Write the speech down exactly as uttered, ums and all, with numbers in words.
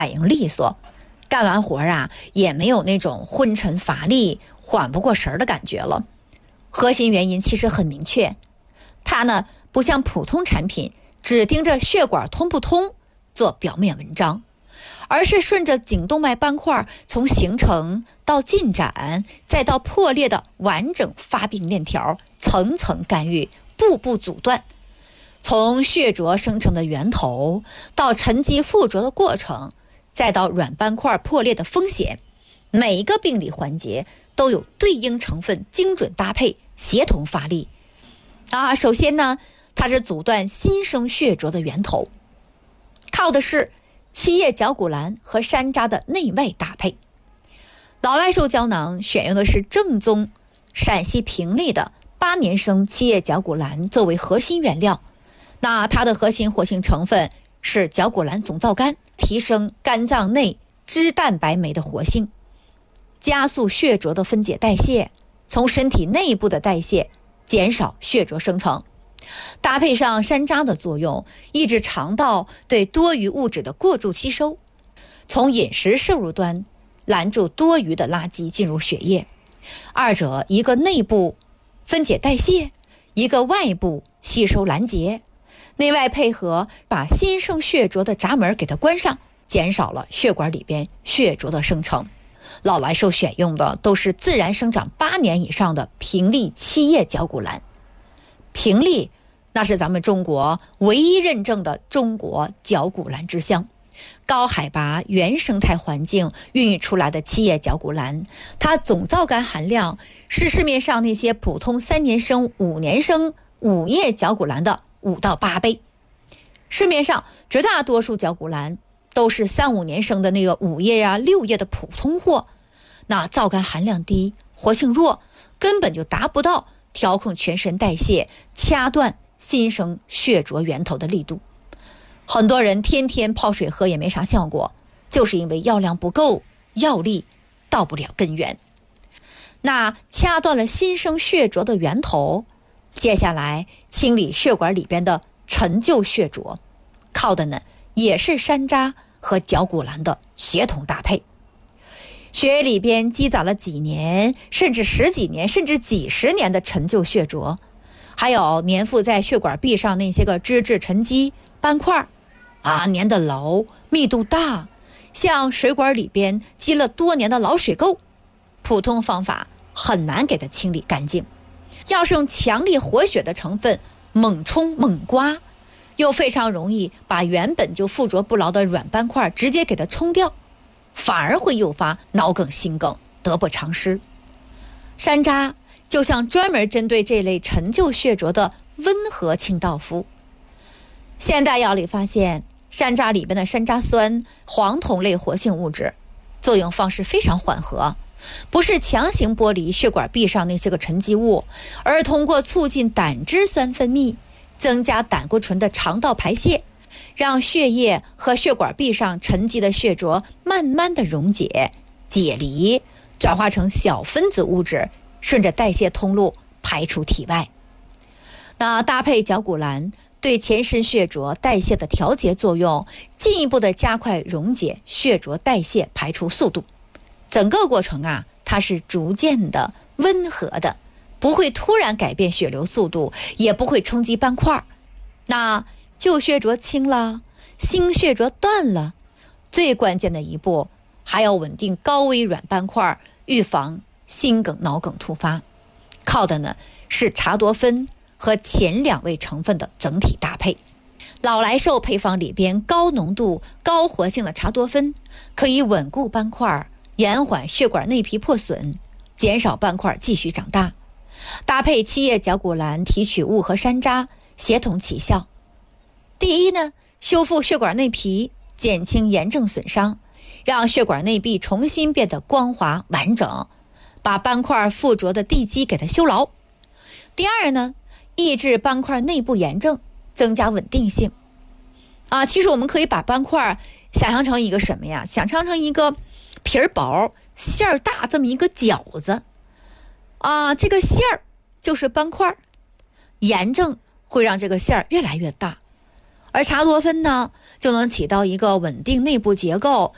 反应利索，干完活啊也没有那种昏沉乏力、缓不过神的感觉了。核心原因其实很明确，它呢不像普通产品只盯着血管通不通做表面文章，而是顺着颈动脉斑块从形成到进展再到破裂的完整发病链条，层层干预，步步阻断，从血浊生成的源头到沉积附着的过程，再到软斑块破裂的风险，每一个病理环节都有对应成分精准搭配，协同发力啊。首先呢，它是阻断新生血浊的源头，靠的是七叶角骨兰和山楂的内外搭配。老来寿胶囊选用的是正宗陕西平利的八年生七叶角骨兰作为核心原料，那它的核心活性成分是角骨兰总皂苷，提升肝脏内脂蛋白酶的活性，加速血浊的分解代谢，从身体内部的代谢减少血浊生成。搭配上山楂的作用，抑制肠道对多余物质的过度吸收，从饮食摄入端拦住多余的垃圾进入血液。二者一个内部分解代谢，一个外部吸收拦截，内外配合，把新生血浊的闸门给它关上，减少了血管里边血浊的生成。老来寿选用的都是自然生长八年以上的平利七叶角骨兰。平利那是咱们中国唯一认证的中国角骨兰之乡，高海拔原生态环境孕育出来的七叶角骨兰，它总皂苷含量是市面上那些普通三年生、五年生五叶角骨兰的五到八倍。市面上绝大多数角骨兰都是三五年生的那个五叶啊、六叶的普通货，那皂苷含量低，活性弱，根本就达不到调控全身代谢、掐断新生血浊源头的力度。很多人天天泡水喝也没啥效果，就是因为药量不够，药力到不了根源。那掐断了新生血浊的源头，接下来清理血管里边的陈旧血浊，靠的呢也是山楂和角骨兰的协同搭配。血液里边积攒了几年甚至十几年甚至几十年的陈旧血浊，还有粘附在血管壁上那些个脂质沉积斑块啊，粘得牢，密度大，像水管里边积了多年的老水垢，普通方法很难给它清理干净。要是用强力活血的成分猛冲猛刮，又非常容易把原本就附着不牢的软斑块直接给它冲掉，反而会诱发脑梗、心梗，得不偿失。山楂就像专门针对这类陈旧血浊的温和清道夫。现代药理发现，山楂里边的山楂酸、黄酮类活性物质作用方式非常缓和，不是强行剥离血管壁上那些个沉积物，而通过促进胆汁酸分泌，增加胆固醇的肠道排泄，让血液和血管壁上沉积的血浊慢慢的溶解、解离，转化成小分子物质，顺着代谢通路排出体外。那搭配角骨兰对全身血浊代谢的调节作用，进一步的加快溶解血浊代谢排出速度。整个过程啊，它是逐渐的、温和的，不会突然改变血流速度，也不会冲击斑块。那旧血浊清了，新血浊断了，最关键的一步还要稳定高危软斑块，预防心梗、脑梗突发，靠的呢是茶多酚和前两位成分的整体搭配。老来寿配方里边高浓度、高活性的茶多酚可以稳固斑块，延缓血管内皮破损，减少斑块继续长大。搭配七叶角骨兰提取物和山楂协同起效。第一呢，修复血管内皮，减轻炎症损伤，让血管内壁重新变得光滑完整，把斑块附着的地基给它修牢。第二呢，抑制斑块内部炎症，增加稳定性。啊，其实我们可以把斑块想象成一个什么呀？想象成一个皮儿薄、馅儿大这么一个饺子。啊，这个馅儿就是斑块，炎症会让这个馅儿越来越大。而茶多酚呢，就能起到一个稳定内部结构、